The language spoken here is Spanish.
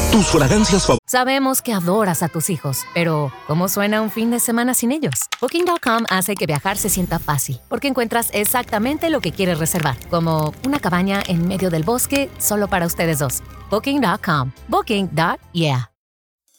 Tus fragancias favoritas. Sabemos que adoras a tus hijos, pero ¿cómo suena un fin de semana sin ellos? Booking.com hace que viajar se sienta fácil, porque encuentras exactamente lo que quieres reservar, como una cabaña en medio del bosque solo para ustedes dos. Booking.com. Booking.yeah.